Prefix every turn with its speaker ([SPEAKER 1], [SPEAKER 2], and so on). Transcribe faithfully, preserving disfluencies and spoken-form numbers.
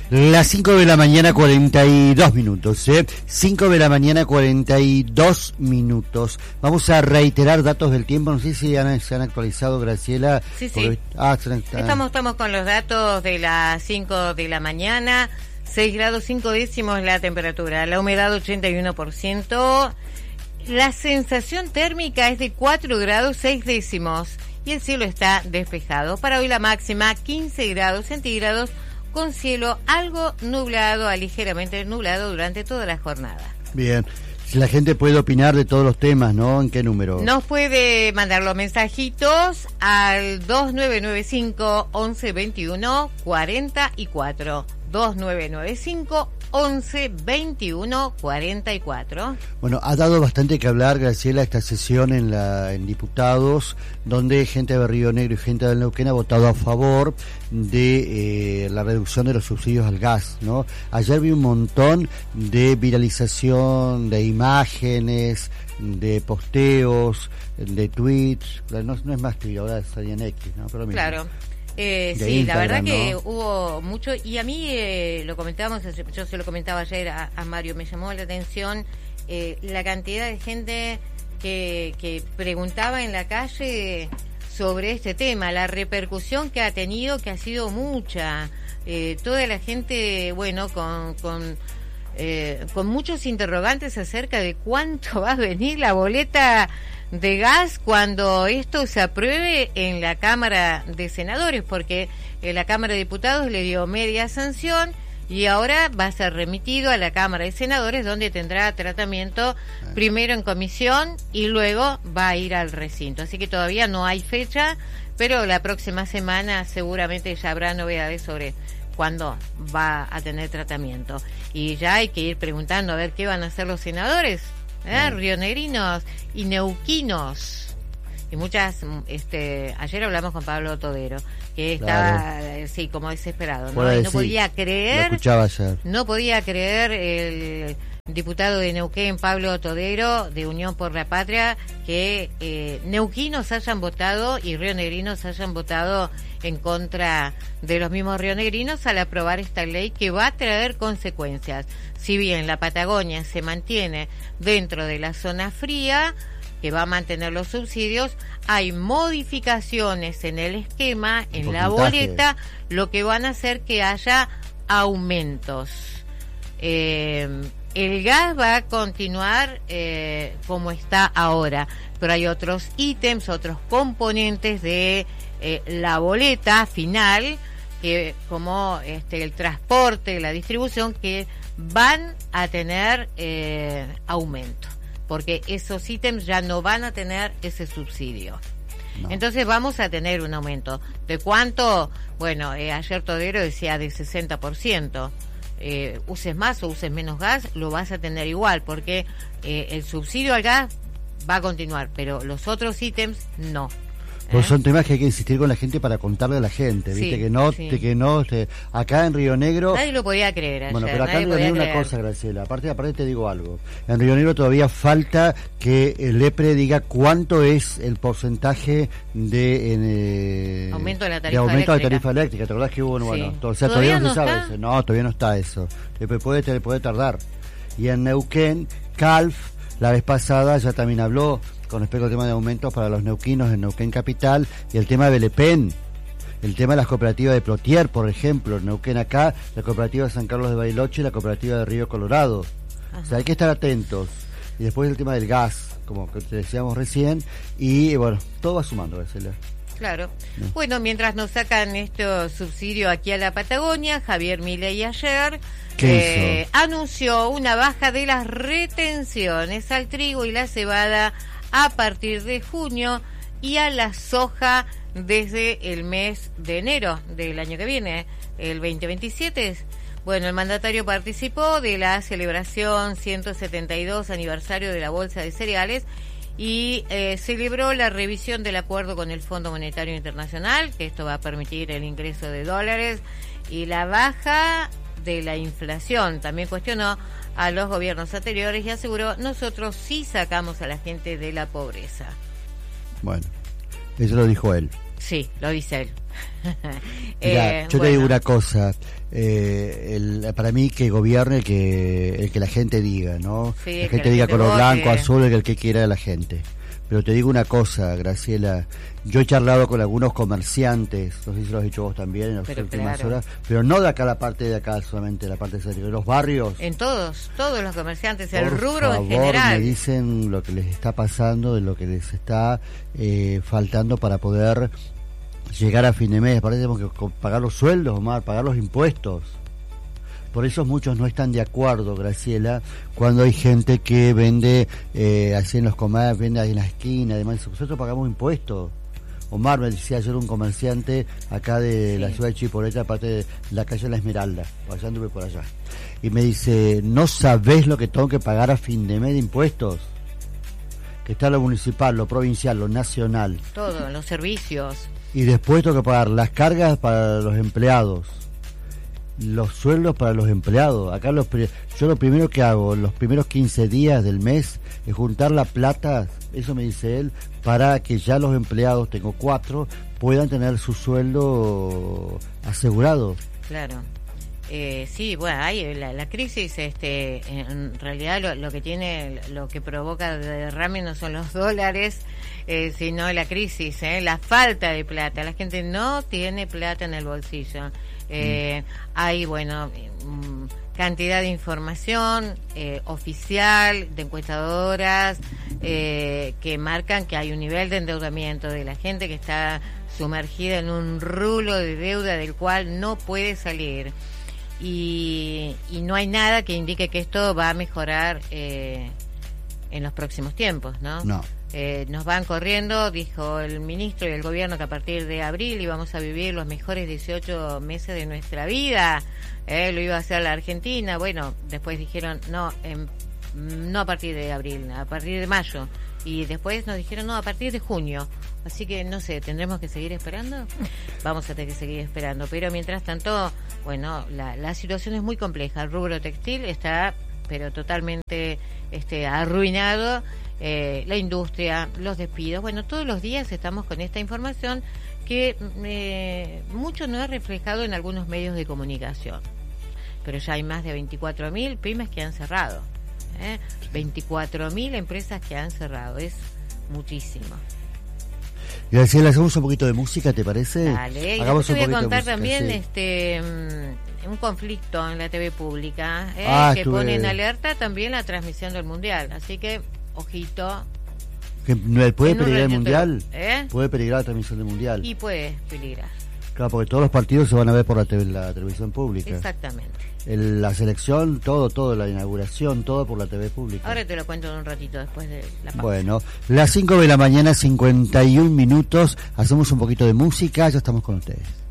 [SPEAKER 1] Las cinco de la mañana, cuarenta y dos minutos, ¿eh? cinco de la mañana, cuarenta y dos minutos. Vamos a reiterar datos del tiempo, no sé si han, se han actualizado, Graciela.
[SPEAKER 2] Sí,
[SPEAKER 1] porque,
[SPEAKER 2] sí.
[SPEAKER 1] Ah, se han,
[SPEAKER 2] estamos, estamos con los datos de las cinco de la mañana, seis grados cinco décimos la temperatura, la humedad ochenta y uno por ciento, la sensación térmica es de cuatro grados seis décimos y el cielo está despejado. Para hoy la máxima quince grados centígrados, con cielo algo nublado a ligeramente nublado durante toda la jornada.
[SPEAKER 1] Bien, si la gente puede opinar de todos los temas, ¿no? ¿En qué número?
[SPEAKER 2] Nos puede mandar los mensajitos al dos nueve nueve cinco, once veintiuno, cuarenta y cuatro. dos nueve nueve cinco, once veintiuno, cuarenta y cuatro.
[SPEAKER 1] Bueno, ha dado bastante que hablar, Graciela, esta sesión en la en diputados, donde gente de Río Negro y gente del Neuquén ha votado a favor de eh, la reducción de los subsidios al gas, ¿no? Ayer vi un montón de viralización de imágenes, de posteos, de tweets, no, no es más Twitter, ahora estaría en X, ¿no? Pero mismo.
[SPEAKER 2] Claro. Eh, sí, Instagram, la verdad que ¿no? Hubo mucho, y a mí eh, lo comentábamos, yo se lo comentaba ayer a, a Mario, me llamó la atención eh, la cantidad de gente que, que preguntaba en la calle sobre este tema, la repercusión que ha tenido, que ha sido mucha, eh, toda la gente, bueno, con... con Eh, con muchos interrogantes acerca de cuánto va a venir la boleta de gas cuando esto se apruebe en la Cámara de Senadores, porque eh, la Cámara de Diputados le dio media sanción y ahora va a ser remitido a la Cámara de Senadores, donde tendrá tratamiento primero en comisión y luego va a ir al recinto. Así que todavía no hay fecha, pero la próxima semana seguramente ya habrá novedades sobre cuándo va a tener tratamiento. Y ya hay que ir preguntando a ver qué van a hacer los senadores, ¿eh? Rionegrinos y neuquinos. Y muchas, este, ayer hablamos con Pablo Todero, que estaba, claro. sí, como desesperado, ¿no? Y no podía creer,
[SPEAKER 1] lo escuchaba ayer.
[SPEAKER 2] no podía creer el diputado de Neuquén, Pablo Todero, de Unión por la Patria, que eh, neuquinos hayan votado y rionegrinos hayan votado en contra de los mismos rionegrinos al aprobar esta ley que va a traer consecuencias. Si bien la Patagonia se mantiene dentro de la zona fría, que va a mantener los subsidios, hay modificaciones en el esquema, en la boleta, lo que van a hacer que haya aumentos. Eh, el gas va a continuar eh, como está ahora, pero hay otros ítems, otros componentes de eh, la boleta final, que como este el transporte, la distribución, que van a tener eh, aumento, porque esos ítems ya no van a tener ese subsidio. No. Entonces vamos a tener un aumento. ¿De cuánto? Bueno, eh, ayer Todero decía de sesenta por ciento. Eh, uses más o uses menos gas, lo vas a tener igual, porque eh, el subsidio al gas va a continuar, pero los otros ítems no.
[SPEAKER 1] Pues ¿Eh? Son temas que hay que insistir con la gente para contarle a la gente, viste, sí, que no, sí. que no, te, acá en Río Negro...
[SPEAKER 2] Nadie lo podía creer ayer.
[SPEAKER 1] Bueno, pero acá en Río Negro una cosa, Graciela, aparte, aparte te digo algo, en Río Negro todavía falta que el EPRE diga cuánto es el porcentaje de... En, eh,
[SPEAKER 2] aumento de la tarifa
[SPEAKER 1] de aumento
[SPEAKER 2] eléctrica.
[SPEAKER 1] de la tarifa eléctrica, ¿te acordás que hubo? Bueno,
[SPEAKER 2] Sí.
[SPEAKER 1] o sea,
[SPEAKER 2] ¿Todavía
[SPEAKER 1] todavía no
[SPEAKER 2] no
[SPEAKER 1] se sabe
[SPEAKER 2] está?
[SPEAKER 1] eso. No, todavía no está eso. Puede, puede tardar. Y en Neuquén, Calf, la vez pasada ya también habló con respecto al tema de aumentos para los neuquinos en Neuquén Capital, y el tema de Belepen, el tema de las cooperativas de Plotier, por ejemplo, Neuquén acá, la cooperativa de San Carlos de Bariloche y la cooperativa de Río Colorado. Ajá. O sea, hay que estar atentos. Y después el tema del gas, como que te decíamos recién, y bueno, todo va sumando, Graciela.
[SPEAKER 2] Claro.
[SPEAKER 1] No.
[SPEAKER 2] Bueno, mientras nos sacan estos subsidios aquí a la Patagonia, Javier Milei ayer eh, anunció una baja de las retenciones al trigo y la cebada a partir de junio y a la soja desde el mes de enero del año que viene, el veinte veintisiete. Bueno, el mandatario participó de la celebración ciento setenta y dos aniversario de la Bolsa de Cereales y eh, celebró la revisión del acuerdo con el Fondo Monetario Internacional, que esto va a permitir el ingreso de dólares y la baja de la inflación. También cuestionó a los gobiernos anteriores y aseguró: nosotros sí sacamos a la gente de la pobreza.
[SPEAKER 1] Bueno, eso lo dijo él.
[SPEAKER 2] Sí, lo dice él.
[SPEAKER 1] Mirá,
[SPEAKER 2] eh,
[SPEAKER 1] yo
[SPEAKER 2] bueno.
[SPEAKER 1] te digo una cosa, eh, el, para mí que gobierne el que, el que la gente diga, ¿no?
[SPEAKER 2] Sí,
[SPEAKER 1] la
[SPEAKER 2] que
[SPEAKER 1] gente
[SPEAKER 2] la
[SPEAKER 1] diga
[SPEAKER 2] gente
[SPEAKER 1] color
[SPEAKER 2] vote.
[SPEAKER 1] blanco, azul, el que quiera de la gente. Pero te digo una cosa, Graciela, yo he charlado con algunos comerciantes, no sé si lo has hecho vos también en las
[SPEAKER 2] Pero
[SPEAKER 1] últimas
[SPEAKER 2] claro.
[SPEAKER 1] horas, pero no de acá la parte de acá solamente, la parte de los barrios.
[SPEAKER 2] En todos, todos los comerciantes, el
[SPEAKER 1] Por
[SPEAKER 2] rubro
[SPEAKER 1] favor,
[SPEAKER 2] en general.
[SPEAKER 1] me dicen lo que les está pasando, de lo que les está eh, faltando para poder llegar a fin de mes. Parece que tenemos que pagar los sueldos, Omar, pagar los impuestos. Por eso muchos no están de acuerdo, Graciela, cuando hay gente que vende eh, así en los comercios, vende ahí en la esquina, además nosotros pagamos impuestos. Omar me decía ayer un comerciante acá de
[SPEAKER 2] Sí.
[SPEAKER 1] la ciudad de Chipoleta, aparte de la calle La Esmeralda, allá anduve por allá, y me dice, ¿no sabés lo que tengo que pagar a fin de mes de impuestos? Que está lo municipal, lo provincial, lo nacional,
[SPEAKER 2] Todo, los servicios.
[SPEAKER 1] y después tengo que pagar las cargas para los empleados, los sueldos para los empleados. Acá los pri- yo lo primero que hago los primeros quince días del mes es juntar la plata, eso me dice él, para que ya los empleados, tengo cuatro, puedan tener su sueldo asegurado.
[SPEAKER 2] Claro. Eh, sí, bueno, hay la, la crisis, este, en realidad lo, lo que tiene, lo que provoca derrame no son los dólares, eh, sino la crisis, eh, la falta de plata. La gente no tiene plata en el bolsillo. Eh, mm. Hay, bueno, mm, cantidad de información eh, oficial, de encuestadoras, eh, que marcan que hay un nivel de endeudamiento de la gente que está sumergida en un rulo de deuda del cual no puede salir. Y, y no hay nada que indique que esto va a mejorar eh, en los próximos tiempos, ¿no?
[SPEAKER 1] No.
[SPEAKER 2] Eh, nos van corriendo, dijo el ministro y el gobierno, que a partir de abril íbamos a vivir los mejores dieciocho meses de nuestra vida, eh, lo iba a hacer la Argentina. Bueno, después dijeron no, eh, no a partir de abril, a partir de mayo, y después nos dijeron no, a partir de junio. Así que no sé, ¿tendremos que seguir esperando? Vamos a tener que seguir esperando, pero mientras tanto, bueno, la, la situación es muy compleja. El rubro textil está pero totalmente este arruinado, eh, la industria, los despidos. Bueno, todos los días estamos con esta información que eh, mucho no es reflejado en algunos medios de comunicación, pero ya hay más de veinticuatro mil pymes que han cerrado, ¿eh? veinticuatro mil empresas que han cerrado, es muchísimo.
[SPEAKER 1] Graciela, hacemos un poquito de música, ¿te parece?
[SPEAKER 2] Dale, y
[SPEAKER 1] Hagamos
[SPEAKER 2] te voy a
[SPEAKER 1] un poquito
[SPEAKER 2] contar
[SPEAKER 1] de música,
[SPEAKER 2] también
[SPEAKER 1] sí.
[SPEAKER 2] este um, un conflicto en la T V pública, ¿eh?
[SPEAKER 1] Ah,
[SPEAKER 2] que
[SPEAKER 1] estuve...
[SPEAKER 2] pone en alerta también la transmisión del Mundial, así que ojito.
[SPEAKER 1] ¿Que ¿Puede
[SPEAKER 2] En un
[SPEAKER 1] peligrar el
[SPEAKER 2] ratito,
[SPEAKER 1] Mundial?
[SPEAKER 2] ¿eh?
[SPEAKER 1] ¿Puede peligrar la transmisión del Mundial?
[SPEAKER 2] Y puede peligrar.
[SPEAKER 1] Claro, porque todos los partidos se van a ver por la, te- la televisión pública.
[SPEAKER 2] Exactamente.
[SPEAKER 1] El, la selección, todo, todo, la inauguración, todo por la T V pública.
[SPEAKER 2] Ahora te lo cuento en un ratito después de la pausa.
[SPEAKER 1] Bueno, las cinco de la mañana, cincuenta y un minutos, hacemos un poquito de música, ya estamos con ustedes.